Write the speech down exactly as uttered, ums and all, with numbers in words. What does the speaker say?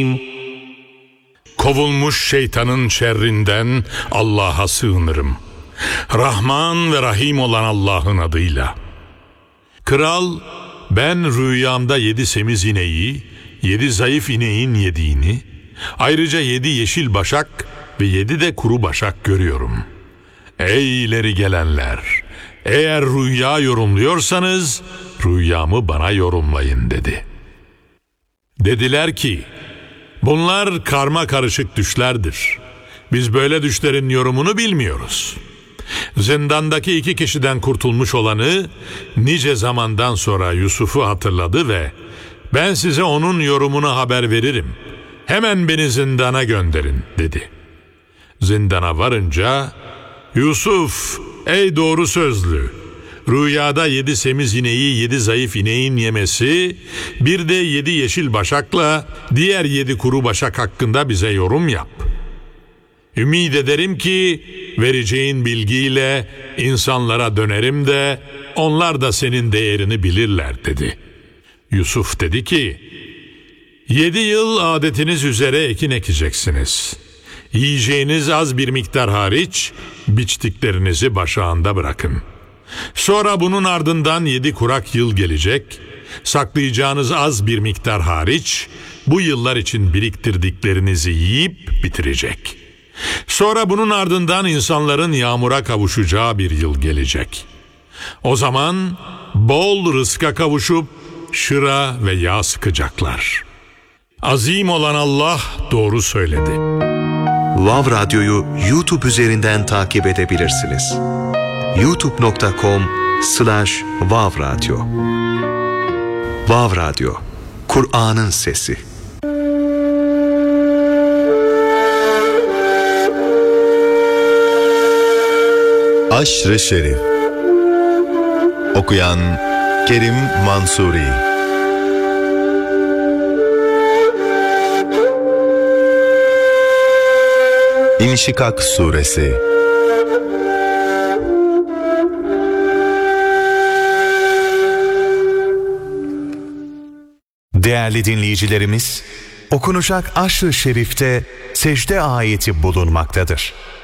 Kovulmuş şeytanın şerrinden Allah'a sığınırım. Rahman ve Rahim olan Allah'ın adıyla. Kral, ben rüyamda yedi semiz ineği, yedi zayıf ineğin yediğini, ayrıca yedi yeşil başak ve yedi de kuru başak görüyorum. Ey ileri gelenler! Eğer rüya yorumluyorsanız rüyamı bana yorumlayın dedi. Dediler ki, bunlar karma karışık düşlerdir. Biz böyle düşlerin yorumunu bilmiyoruz. Zindandaki iki kişiden kurtulmuş olanı nice zamandan sonra Yusuf'u hatırladı ve ben size onun yorumunu haber veririm. Hemen beni zindana gönderin dedi. Zindana varınca Yusuf, ey doğru sözlü, rüyada yedi semiz ineği yedi zayıf ineğin yemesi, bir de yedi yeşil başakla diğer yedi kuru başak hakkında bize yorum yap. Ümid ederim ki vereceğin bilgiyle insanlara dönerim de onlar da senin değerini bilirler dedi. Yusuf dedi ki, yedi yıl adetiniz üzere ekin ekeceksiniz. Yiyeceğiniz az bir miktar hariç biçtiklerinizi başağında bırakın. Sonra bunun ardından yedi kurak yıl gelecek. Saklayacağınız az bir miktar hariç bu yıllar için biriktirdiklerinizi yiyip bitirecek. Sonra bunun ardından insanların yağmura kavuşacağı bir yıl gelecek. O zaman bol rızka kavuşup şıra ve yağ sıkacaklar. Azim olan Allah doğru söyledi. Vav Radyo'yu YouTube üzerinden takip edebilirsiniz. youtube nokta com slash vav radyo. Vav Radyo, Kur'an'ın sesi. Aşr-ı Şerif. Okuyan Kerim Mansuri. İnşikak Suresi. Değerli dinleyicilerimiz, okunacak Aşr-ı Şerif'te secde ayeti bulunmaktadır.